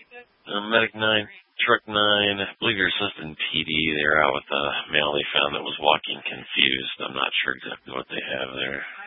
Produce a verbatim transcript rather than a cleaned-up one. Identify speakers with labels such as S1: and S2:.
S1: Uh, Medic nine, Truck nine, I believe your assistant P D, they're out with a male they found that was walking confused. I'm not sure exactly what they have there.